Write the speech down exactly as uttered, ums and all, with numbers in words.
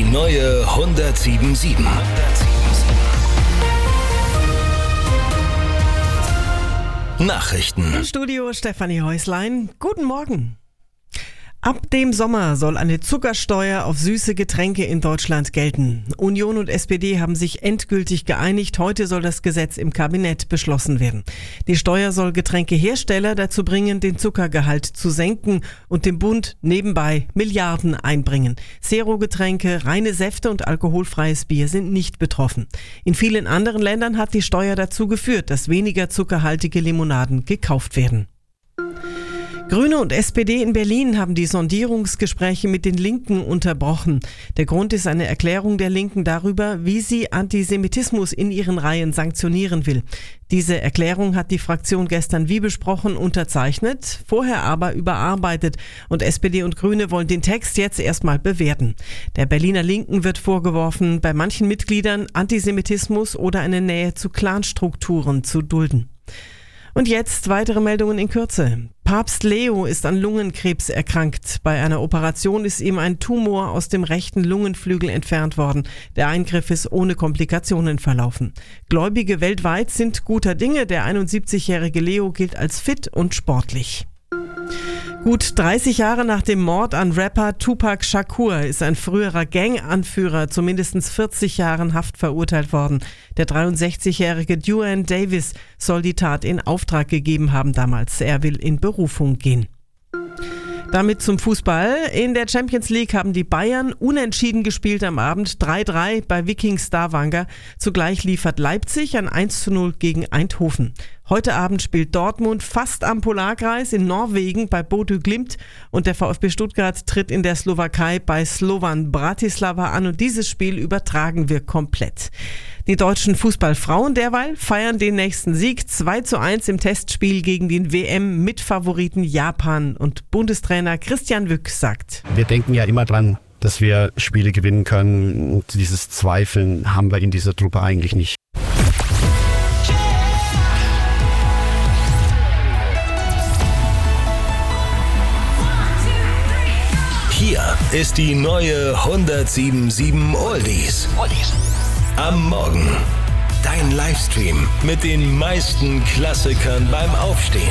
neue hundertsieben Komma sieben. Nachrichten. Im Studio Stefanie Häuslein. Guten Morgen. Ab dem Sommer soll eine Zuckersteuer auf süße Getränke in Deutschland gelten. Union und S P D haben sich endgültig geeinigt. Heute soll das Gesetz im Kabinett beschlossen werden. Die Steuer soll Getränkehersteller dazu bringen, den Zuckergehalt zu senken und dem Bund nebenbei Milliarden einbringen. Zero-Getränke, reine Säfte und alkoholfreies Bier sind nicht betroffen. In vielen anderen Ländern hat die Steuer dazu geführt, dass weniger zuckerhaltige Limonaden gekauft werden. Grüne und S P D in Berlin haben die Sondierungsgespräche mit den Linken unterbrochen. Der Grund ist eine Erklärung der Linken darüber, wie sie Antisemitismus in ihren Reihen sanktionieren will. Diese Erklärung hat die Fraktion gestern wie besprochen unterzeichnet, vorher aber überarbeitet, und S P D und Grüne wollen den Text jetzt erstmal bewerten. Der Berliner Linken wird vorgeworfen, bei manchen Mitgliedern Antisemitismus oder eine Nähe zu Clanstrukturen zu dulden. Und jetzt weitere Meldungen in Kürze. Papst Leo ist an Lungenkrebs erkrankt. Bei einer Operation ist ihm ein Tumor aus dem rechten Lungenflügel entfernt worden. Der Eingriff ist ohne Komplikationen verlaufen. Gläubige weltweit sind guter Dinge. Der einundsiebzigjährige Leo gilt als fit und sportlich. Gut dreißig Jahre nach dem Mord an Rapper Tupac Shakur ist ein früherer Gang-Anführer zu mindestens vierzig Jahren Haft verurteilt worden. Der dreiundsechzigjährige Duane Davis soll die Tat in Auftrag gegeben haben damals. Er will in Berufung gehen. Damit zum Fußball. In der Champions League haben die Bayern unentschieden gespielt am Abend, drei drei bei Viking Stavanger. Zugleich liefert Leipzig ein eins zu null gegen Eindhoven. Heute Abend spielt Dortmund fast am Polarkreis in Norwegen bei Bodø Glimt und der VfB Stuttgart tritt in der Slowakei bei Slovan Bratislava an, und dieses Spiel übertragen wir komplett. Die deutschen Fußballfrauen derweil feiern den nächsten Sieg zwei zu eins im Testspiel gegen den W M-Mitfavoriten Japan, und Bundestrainer Christian Wück sagt: Wir denken ja immer dran, dass wir Spiele gewinnen können, und dieses Zweifeln haben wir in dieser Truppe eigentlich nicht. Hier ist die neue hundertsieben Komma sieben Oldies. Am Morgen. Dein Livestream mit den meisten Klassikern beim Aufstehen.